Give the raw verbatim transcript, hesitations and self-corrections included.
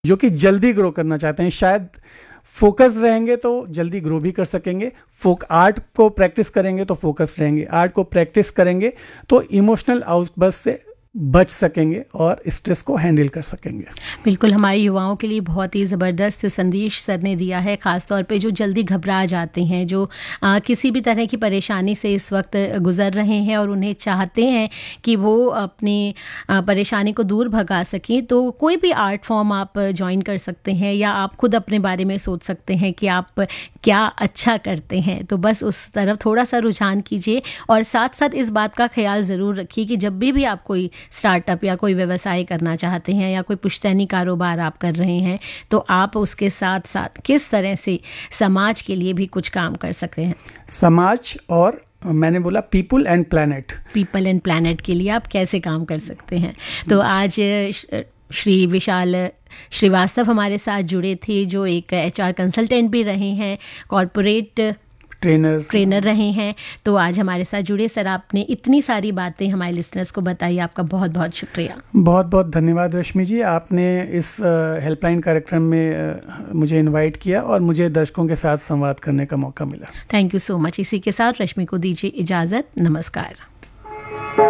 जो कि जल्दी ग्रो करना चाहते हैं, शायद फोकस रहेंगे तो जल्दी ग्रो भी कर सकेंगे, फोक आर्ट को प्रैक्टिस करेंगे तो फोकस रहेंगे, आर्ट को प्रैक्टिस करेंगे तो इमोशनल आउटबर्स्ट से बच सकेंगे और स्ट्रेस को हैंडल कर सकेंगे। बिल्कुल, हमारे युवाओं के लिए बहुत ही ज़बरदस्त संदेश सर ने दिया है, ख़ास तौर पे जो जल्दी घबरा जाते हैं, जो आ, किसी भी तरह की परेशानी से इस वक्त गुज़र रहे हैं और उन्हें चाहते हैं कि वो अपनी आ, परेशानी को दूर भगा सकें। तो कोई भी आर्ट फॉर्म आप ज्वाइन कर सकते हैं या आप खुद अपने बारे में सोच सकते हैं कि आप क्या अच्छा करते हैं, तो बस उस तरफ थोड़ा सा रुझान कीजिए और साथ साथ इस बात का ख्याल ज़रूर रखिए कि जब भी भी आप कोई स्टार्टअप या कोई व्यवसाय करना चाहते हैं या कोई पुश्तैनी कारोबार आप कर रहे हैं, तो आप उसके साथ साथ किस तरह से समाज के लिए भी कुछ काम कर सकते हैं। समाज और मैंने बोला people and planet people and planet के लिए आप कैसे काम कर सकते हैं। तो आज श्री विशाल श्रीवास्तव हमारे साथ जुड़े थे, जो एक एचआर कंसल्टेंट भी रहे हैं, कॉर्पोरेट ट्रेनर ट्रेनर रहे हैं। तो आज हमारे साथ जुड़े सर, आपने इतनी सारी बातें हमारे लिसनर्स को बताई, आपका बहुत बहुत शुक्रिया। बहुत बहुत धन्यवाद रश्मि जी, आपने इस हेल्पलाइन कार्यक्रम में uh, मुझे इनवाइट किया और मुझे दर्शकों के साथ संवाद करने का मौका मिला। Thank you so much. इसी के साथ रश्मि को दीजिए इजाज़त, नमस्कार।